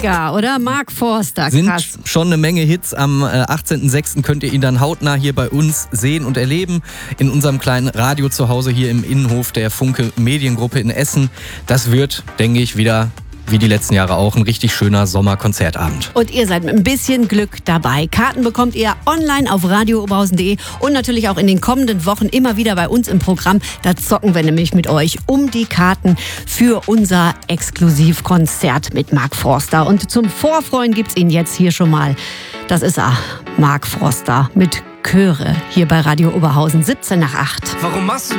Mega, oder? Mark Forster, Sind krass. schon eine Menge Hits. Am 18.06. könnt ihr ihn dann hautnah hier bei uns sehen und erleben. In unserem kleinen Radio zu Hause hier im Innenhof der Funke Mediengruppe in Essen. Das wird, denke ich, wieder wie die letzten Jahre auch ein richtig schöner Sommerkonzertabend. Und ihr seid mit ein bisschen Glück dabei. Karten bekommt ihr online auf radiooberhausen.de und natürlich auch in den kommenden Wochen immer wieder bei uns im Programm. Da zocken wir nämlich mit euch um die Karten für unser Exklusivkonzert mit Mark Forster. Und zum Vorfreuen gibt's ihn jetzt hier schon mal. Das ist er, Mark Forster mit Chöre hier bei Radio Oberhausen, 7:17. Warum machst du